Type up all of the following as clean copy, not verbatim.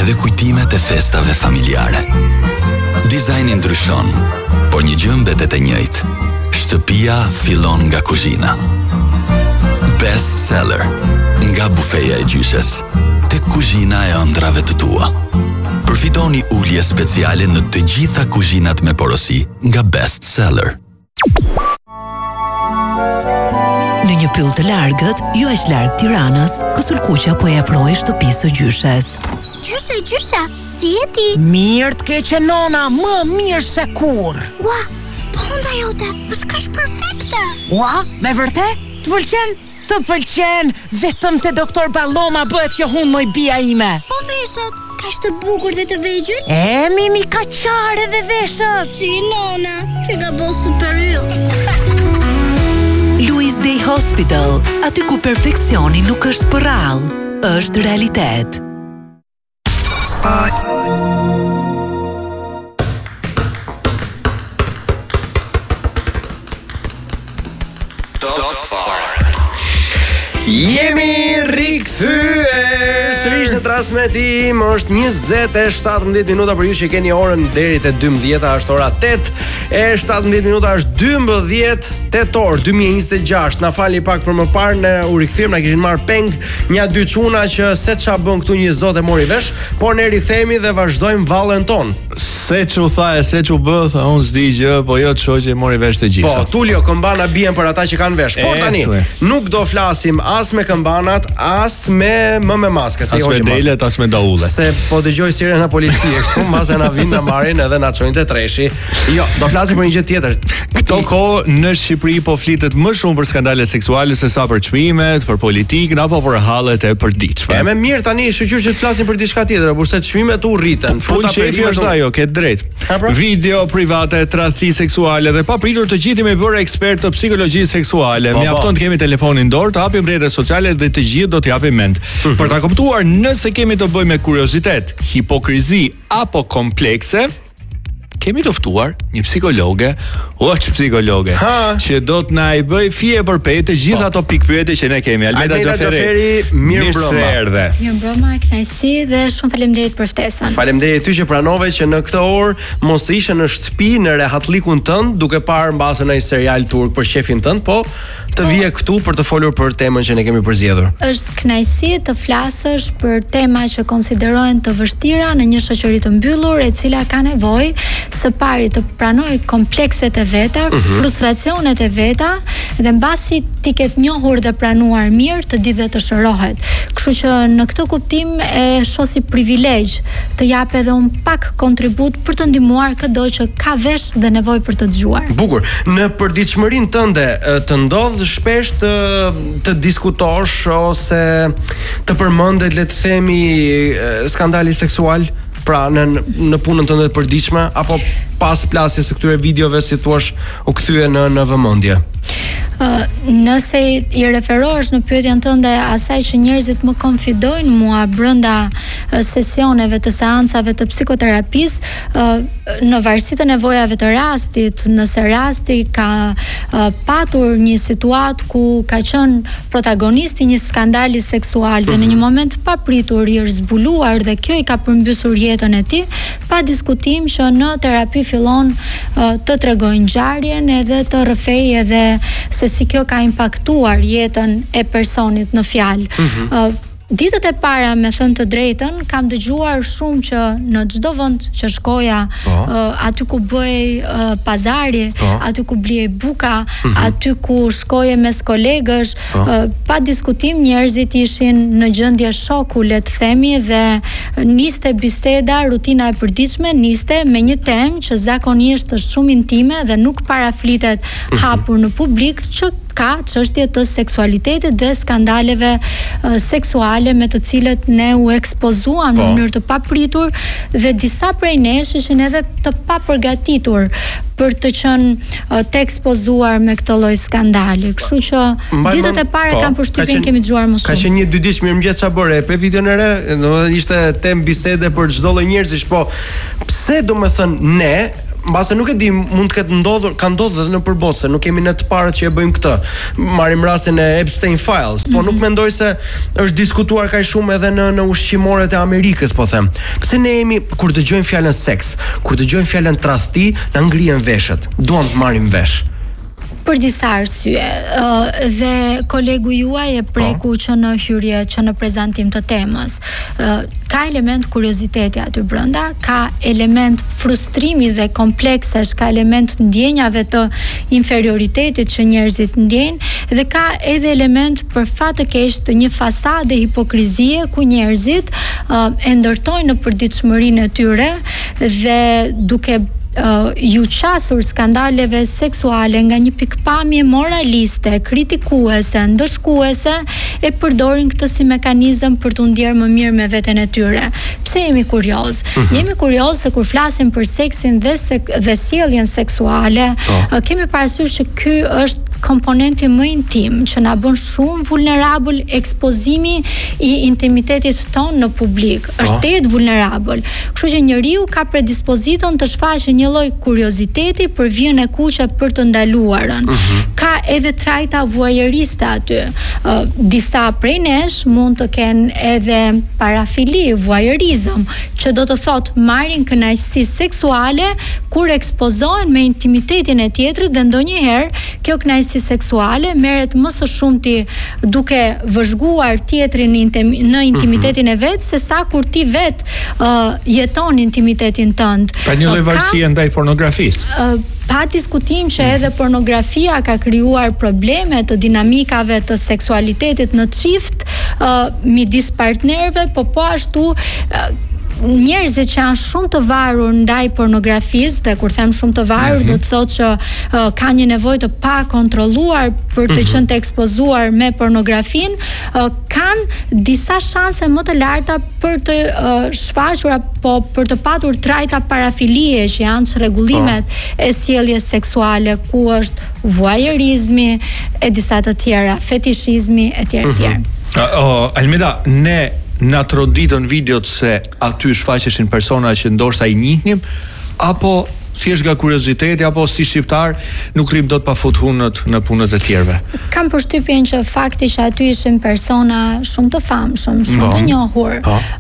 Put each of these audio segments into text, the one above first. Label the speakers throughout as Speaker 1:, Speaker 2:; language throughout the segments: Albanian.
Speaker 1: dhe kujtimet e festave familjare. Dizajni ndryshon, por një gjë mbetet e njëjtë. Shtëpia fillon nga kuzhina. Best seller, nga bufeja e gjyshes tek kuzhina e ëndrave të tua. Përfitoni ulje speciale në të gjitha kuzhinat me porosi nga Best Seller.
Speaker 2: Në një pyll të largët, jo aq larg Tiranës, Kësulkuqa po e afroi shtëpisë së gjyshes.
Speaker 3: Gjysha, si je ti?
Speaker 4: Mirë të keqe nona, më mirë se kur.
Speaker 3: Ua, po hunda jote, është kaq perfekte.
Speaker 4: Ua, me vërtet? Të pëlqen? Të pëlqen, vetëm te doktor Balloma bëhet kjo hund moj bia ime.
Speaker 3: Po veshët, kaq të bukur dhe të vegjël?
Speaker 4: Mimi ka qare dhe veshët.
Speaker 3: Si nona, që ka bo super yll.
Speaker 2: Louis Day Hospital, aty ku perfeksioni nuk është për rallë, është realitet.
Speaker 5: Jemi rikthyer sërish në transmetim. Është 20:17 minuta për ju që keni orën deri te 12:00, është ora 8:17 minuta, është 12 tetor 2026. Na falni pak për më parë, ne u rikthyem, na kishin marrë peng një dy çuna që se ç'a bën këtu një zot e mori vesh, por ne rikthehemi dhe vazhdojmë vallën ton.
Speaker 6: Se që u tha e se që u bë, tha unë s'di gjë, po jo të shoqe mori vesh të gjitha.
Speaker 5: Po, Tulio, këmbana bien për ata që kanë vesh. Por tani, nuk do flasim as me këmbanat, as me maske,
Speaker 6: as me delet, as me daulle.
Speaker 5: Se po dëgjoj sirena policie këtu, mbas e na vinë na marrin edhe na çojnë te treshi. Jo, do flasim për një gjë tjetër.
Speaker 6: Këto kohë në Shqipëri po flitet më shumë për skandale seksuale se sa për çmimet, për politikën apo për hallet e përditshme.
Speaker 5: Më mirë tani shoqyr që të flasim për diçka tjetër, kurse çmimet u rriten.
Speaker 6: Fund shefi është ajo, ke drejt. Video private, tradhti seksuale dhe papritur të gjithë me bërë ekspert të psikologjisë seksuale. Mjafton të kemi telefonin dorë, të hapim rrjetet sociale dhe të gjithë do t'i japim mend. Për ta kuptuar nëse kemi të bëjmë me kuriozitet, hipokrizi apo komplekse, kemi të ftuar një psikologe, psikologe, që do të na i bëj fije për pejtë të gjitha ato pikpyetje që ne kemi. Almeda Xhaferi,
Speaker 5: mirëmbrëma.
Speaker 7: Mirëmbrëma, kënaqësi dhe shumë faleminderit për ftesën.
Speaker 5: Faleminderit ty që pranove që në këtë orë mos të ishe në shtëpi në rehatlikun tënd, duke parë mbase një serial turk për shefin tënd, po të vije këtu për të folur për temën që ne kemi përzgjedhur.
Speaker 7: Është kënaqësi të flasësh për tema që konsiderohen të vështira në një shoqëri të mbyllur, e cila ka nevojë së pari të pranoj komplekset e veta, frustracionet e veta, dhe mbasi ti ketë njohur dhe pranuar mirë, të di dhe të shërohet. Kështu që në këtë kuptim e shoh si privilegj të jap edhe un pak kontribut për të ndihmuar çdo që ka vesh dhe nevojë për të dëgjuar.
Speaker 5: Bukur. Në përditshmërinë tënde të ndodh shpesh të diskutosh ose të përmendet, le të themi, skandali seksual? Pra në punën tënde të përditshme apo pas plasjes së këtyre videove, si thua, u kthye në vëmendje?
Speaker 7: Nëse i referohesh në pyetjen tënde asaj që njerëzit më konfidojnë mua brenda sesioneve të seancave të psikoterapisë, në varësi të nevojave të rastit, nëse rasti ka patur një situatë ku ka qenë protagonisti një skandali seksual dhe në një moment papritur i është zbuluar dhe kjo i ka përmbysur jetën e tij, pa diskutim që në terapi fillon të tregojë ngjarjen edhe të rrëfej edhe se si kjo ka impaktuar jetën e personit në fjalë. Ditët e para, me thënë të drejtën, kam dëgjuar shumë që në çdo vend që shkoja, aty ku bëj pazari, aty ku blej buka, aty ku shkoje mes kolegësh, pa diskutim njerëzit ishin në gjendje shoku, le të themi, dhe niste biseda, rutina e përditshme niste me një temë që zakonisht është shumë intime dhe nuk paraflitet hapur në publik, që ka çështje të seksualitetit dhe skandaleve seksuale me të cilët ne u ekspozuam në mënyrë të papritur, dhe disa prej nesh ishin edhe të papërgatitur për të qenë të ekspozuar me këtë lloj skandali. Kështu që ditët e para kam përshtypjen kemi dëgjuar më shumë.
Speaker 5: Ka qenë një dy ditë mirëmëngjes çfarë bëre? Pe videon e re, domethënë ishte temë bisede për çdo lloj njerëzish, po pse domethënë ne mbase nuk e di, mund të ketë ndodhur, ka ndodhur edhe në përballë, se nuk kemi ne të parë që e bëjmë këtë. Marrim rastin e Epstein Files, po nuk mendoj se është diskutuar kaq shumë edhe në ushqimoret e Amerikës, po them. Pse ne jemi, kur dëgjojmë fjalën seks, kur dëgjojmë fjalën tradhti, na ngrihen veshët. Duam të marrim vesh.
Speaker 7: Për disa arsye, dhe kolegu juaj e preku që në hyrje, që në prezantim të temës, ka element kurioziteti aty brenda, ka element frustrimi dhe kompleksesh, ka element ndjenjave të inferioritetit që njerëzit ndjejnë, dhe ka edhe element për fat të keq të një fasade hipokrizie ku njerëzit e ndërtojnë në përditshmërinë e tyre dhe duke ju qasur skandaleve seksuale nga një pikpamje moraliste, kritikuese, ndëshkuese, e përdorin këtë si mekanizëm për të ndjerë më mirë me veten e tyre. Pse jemi kurioz? Jemi kurioz se kur flasim për seksin dhe sjelljen seksuale, kemi parasysh që ky është komponenti më intim që na bën shumë vulnerabël ekspozimi i intimitetit ton në publik. Është tetë vulnerabël. Kështu që njeriu ka predispozitën të shfaqë një lloj kurioziteti për vijën e kuqe për të ndaluarën. Ka edhe trajta voyeuriste aty. Disa prej nesh mund të kenë edhe parafili, voyeurizëm, që do të thotë marrin kënaqësi seksuale kur ekspozohen me intimitetin e tjetrit dhe ndonjëherë kjo kënaqësi seksuale merret më së shumti duke vëzhguar tjetrin në intimitetin e vet, se sa kur ti vet jeton intimitetin tënd.
Speaker 6: Ka një lloj varësie ndaj pornografisë.
Speaker 7: Pa diskutim që edhe pornografia ka krijuar probleme të dinamikave të seksualitetit në çift midis partnerëve, po ashtu njerëzit që janë shumë të varur ndaj pornografisë, dhe kur them shumë të varur, do të thotë që kanë një nevojë të pa kontrolluar për të qenë të ekspozuar me pornografinë, kanë disa shanse më të larta për të shfaqur apo për të patur trajta parafilie që janë çrregullimet e sjelljes seksuale, ku është voyeurizmi e disa të tjera, fetishizmi etj.
Speaker 6: Almeda, ne na troditën videot se aty shfaqeshin persona që ndoshta i njihnim, apo thjesht nga kurioziteti, apo si shqiptar nuk rrim dot pa fut hunët në punët e tjerëve?
Speaker 7: Kam përshtypjen që fakti që aty ishin persona shumë të famshëm, shumë të njohur,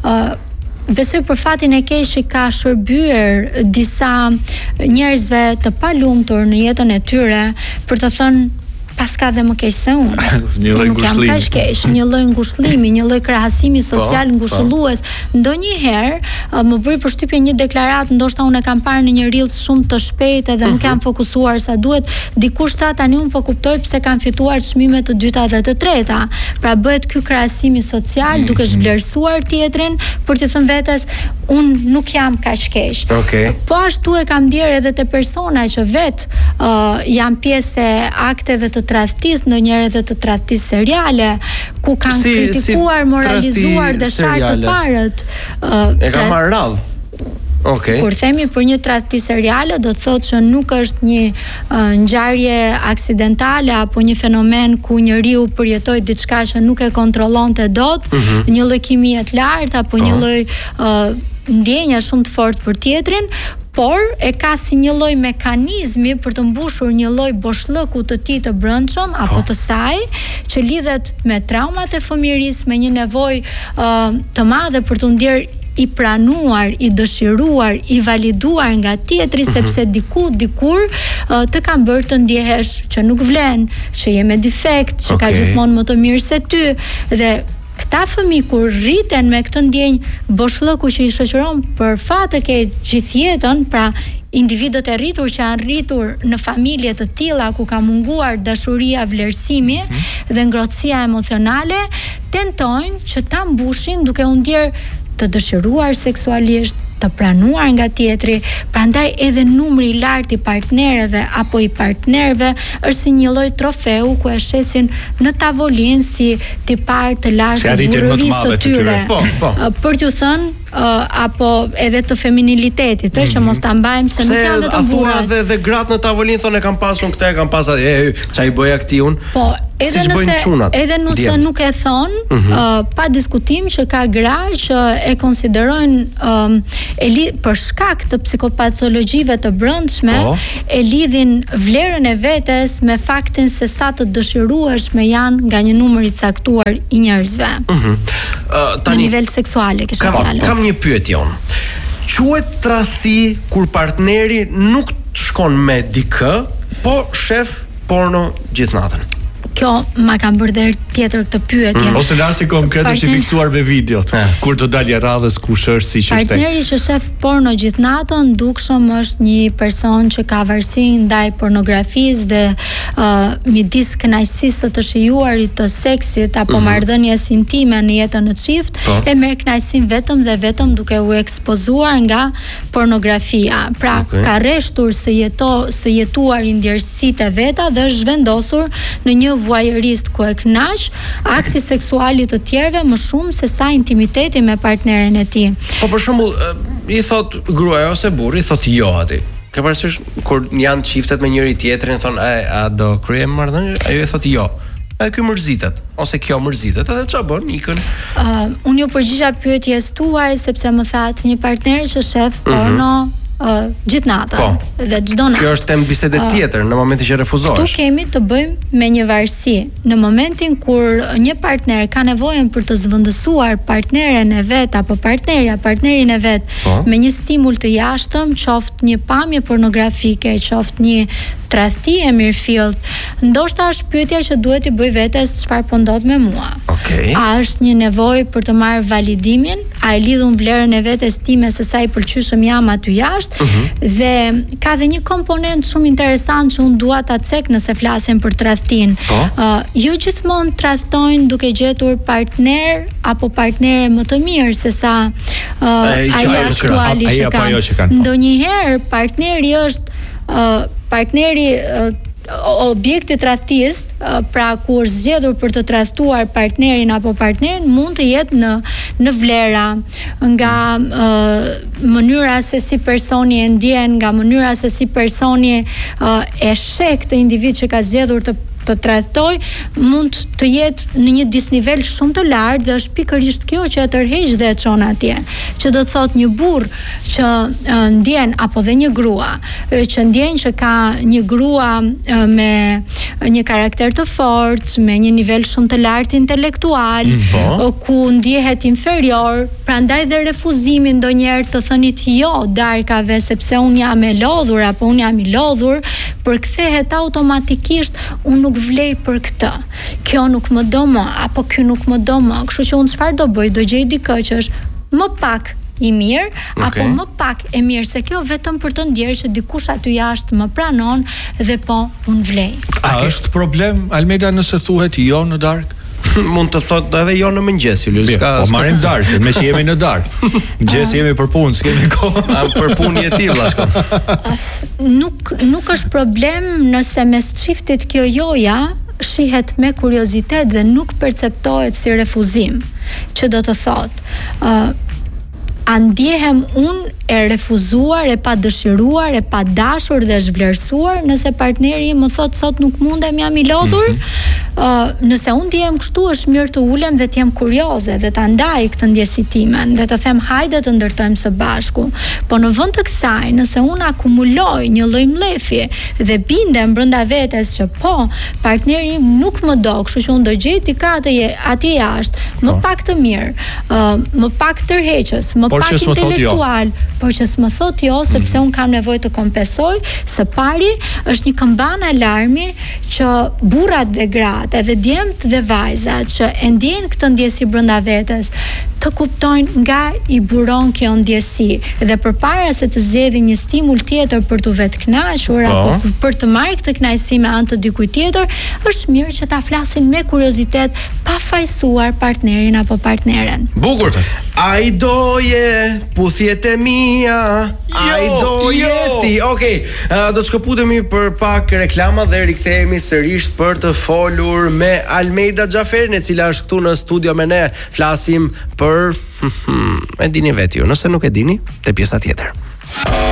Speaker 7: besoj për fatin e keq që ka shërbyer disa njerëzve të palumtur në jetën e tyre, për të thënë paska dhe më keq se unë. Nuk jam kaq keq, një lloj ngushëllimi, një lloj krahasimi social ngushëllues. Ndonjëherë më bëri përshtypje një deklaratë, ndoshta unë e kam parë në një reels shumë të shpejtë dhe nuk jam fokusuar sa duhet. Dikush tha tani unë po kuptoj pse kanë fituar çmimet të dyta dhe të treta. Pra bëhet ky krahasimi social duke zhvlerësuar tjetrin për të thënë vetes unë nuk jam kaq keq. Po ashtu e kam ndier edhe te persona që vet janë pjesë e akteve të tradhtisë, ndonjëherë edhe të tradhtisë seriale, ku kanë kritikuar, moralizuar dhe shartë të parët.
Speaker 5: E kam marrë radhë.
Speaker 7: Kur themi për një tradhti seriale, do të thotë që nuk është një ngjarje aksidentale apo një fenomen ku njeriu përjetoi diçka që nuk e kontrollonte dot, një lloj kimie të lartë apo një lloj ndjenja shumë të fortë për tjetrin, por e ka si një lloj mekanizmi për të mbushur një lloj boshllëku të tij të brendshëm apo të saj, që lidhet me traumat e fëmijërisë, me një nevojë të madhe për të ndjerë i pranuar, i dëshiruar, i validuar nga tjetri, sepse dikur të kanë bërë të ndjehesh që nuk vlen, që je me defekt, që ka gjithmonë më të mirë se ty, dhe këta fëmijë kur rriten me këtë ndjenjë boshllëku që i shoqëron për fat të keq gjithë jetën, pra individët e rritur që janë rritur në familje të tilla ku ka munguar dashuria, vlerësimi dhe ngrohtësia emocionale, tentojnë që ta mbushin duke u ndjer të dëshiruar seksualisht, të pranuar nga tjetri. Prandaj edhe numri i lartë i partnerëve apo i partnerëve është si një lloj trofeu ku e shesin në tavolinë si tipar të lartë të bururisë së tyre. Për t'ju thënë apo edhe të feminilitetit, që mos ta mbajmë se nuk janë vetëm burrat.
Speaker 5: Dhe gratë në tavolinë thonë kam pasur këtë, kam pasur çai bëja këti unë.
Speaker 7: Po, Edhe nëse nuk e thon, pa diskutim që ka gra që e konsiderojnë për shkak të psikopatologjive të brendshme, e lidhin vlerën e vetes me faktin se sa të dëshirueshme janë nga një numër i caktuar i njerëzve. Në nivel seksuale, kisha fjalën.
Speaker 5: Kam një pyetje unë. Quhet tradhti kur partneri nuk shkon me dikë, po shef porno gjithë natën?
Speaker 7: Kjo ma kam bërë dhe tjetër këtë pyetje.
Speaker 6: Ose rasti konkret është i fiksuar me videot, kur të dalë radhës kush është si që
Speaker 7: partneri që shef porno gjithë natën dukshëm është një person që ka varësi ndaj pornografisë dhe midis kënaqësisë të shijuarit të seksit apo marrëdhënies intime në jetën në çift, e merr kënaqësinë vetëm dhe vetëm duke u ekspozuar nga pornografia. Pra ka rreshtur se jetuar i ndjerësitë e veta dhe është zhvendosur në një voyeurist ku e kënaq akti seksualit të tjerëve më shumë se sa intimiteti me partneren e tij.
Speaker 5: Po për shembull, i thot gruaja ose burri, i thot jo atij. Ka parasysh kur janë çiftet me njëri tjetrin, thon a do kryejmë marrëdhënie? Ai i thot jo. Ai ky mërzitet ose kjo mërzitet, edhe ç'a bën, ikën.
Speaker 7: Unë ju përgjigja pyetjes tuaj sepse më thatë një partner që shef porno gjithë natën dhe çdo natë.
Speaker 5: Kjo është temë bisede tjetër në momentin që refuzohesh.
Speaker 7: Ktu kemi të bëjmë me një varësi. Në momentin kur një partner ka nevojën për të zëvendësuar partneren e vet apo partnerin e vet me një stimul të jashtëm, qoftë një pamje pornografike, qoftë një tradhti e mirëfillt, ndoshta është pyetja që duhet i bëj vetes çfarë po ndodh me mua. A është një nevojë për të marrë validimin, a e lidhun vlerën e vetes time se sa i pëlqyeshëm jam aty jashtë, dhe ka dhe një komponent shumë interesant që unë dua ta cek nëse flasim për tradhtin. Jo gjithmonë tradhtojnë duke gjetur partner apo partnere më të mirë se sa ai aktuali që kanë. Ndonjëherë partneri është objekti tradhtisë, pra ku është zgjedhur për të tradhtuar partnerin apo partneren, mund të jetë në vlera, nga mënyra se si personi e ndjen, nga mënyra se si personi e sheh këtë individ që ka zgjedhur të tradhtoj, mund të jetë në një disnivel shumë të lartë dhe është pikërisht kjo që e tërheq dhe e çon atje. Që do të thotë një burr që ndjen apo dhe një grua që ndjen që ka një grua me një karakter të fortë, me një nivel shumë të lartë intelektual, ku ndjehet inferior, prandaj dhe refuzimi ndonjëherë të thënit jo darkave sepse unë jam e lodhur apo unë jam i lodhur, përkthehet automatikisht unë nuk vlej për këtë. Kjo nuk më do më, apo ky nuk më do më. Kështu që unë çfarë do bëj? Do gjej dikë që është më pak i mirë, apo më pak e mirë se kjo, vetëm për të ndjerë që dikush aty jashtë më pranon dhe po unë vlej.
Speaker 6: A është problem, Almeda, nëse thuhet jo në darkë?
Speaker 5: Mund të thotë edhe jo në mëngjes, Julius.
Speaker 6: Po marrim darkën, me që jemi në darkë. Mëngjes jemi për punë, s'kemi kohë.
Speaker 5: Për punë e tillë ashtu.
Speaker 7: Nuk është problem nëse mes çiftit kjo joja shihet me kuriozitet dhe nuk perceptohet si refuzim. Që do të thotë, a ndjehem unë e refuzuar, e pa dëshiruar, e pa dashur dhe zhvlerësuar nëse partneri më thot sot nuk mundem, jam i lodhur? Nëse unë ndjehem kështu, është mirë të ulem dhe të jem kurioze dhe të ndaj këtë ndjesitimen dhe të them hajde të ndërtojmë së bashku. Po në vend të kësaj, nëse unë akumuloj një lloj mlefi dhe bindem brenda vetes që po, partneri nuk më do, kështu që unë do gjej dikë atje jashtë, më pak të mirë, më pak tërheqës, më pak intelektual, por që s'më thot jo, sepse unë kam nevojë të kompensoj. Së pari është një këmban alarmi që burrat dhe gratë, edhe djemt dhe vajzat që e ndjen këtë ndjesi brenda vetes, të kuptojnë nga i buron kjo ndjesi dhe përpara se të zgjedhin një stimul tjetër për të vetë kënaqur apo për të marrë këtë kënaqësi me anë të dikujt tjetër, është mirë që ta flasin me kuriozitet pa fajsuar partnerin apo partneren.
Speaker 5: Bukur. Ai doje puthjet e mia, ai doje ti. Okej, do të shkëputemi për pak reklama dhe rikthehemi sërish për të folur me Almeida Xhaferin, e cila është këtu në studio me ne. Flasim për e dini vetë ju, nëse nuk e dini, te pjesa tjetër.